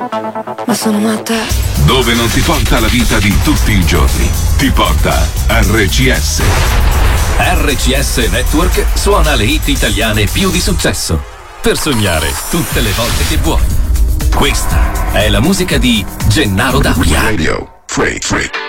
ma sono matta. Dove non ti porta la vita di tutti i giorni, ti porta RCS. RCS Network suona le hit italiane più di successo, per sognare tutte le volte che vuoi. Questa è la musica di Gennaro D'Apria. Radio Free.